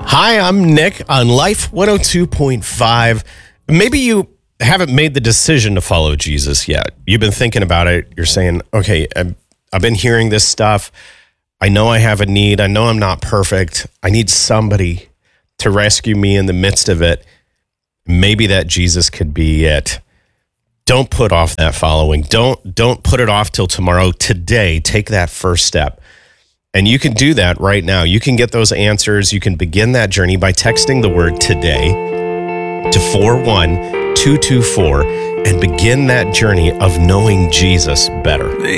Hi, I'm Nick on Life 102.5. Maybe you haven't made the decision to follow Jesus yet. You've been thinking about it. You're saying, okay, I've been hearing this stuff. I know I have a need. I know I'm not perfect. I need somebody to rescue me in the midst of it. Maybe that Jesus could be it. Don't put off that following. Don't put it off till tomorrow. Today, take that first step. And you can do that right now. You can get those answers. You can begin that journey by texting the word today to 41224 and begin that journey of knowing Jesus better.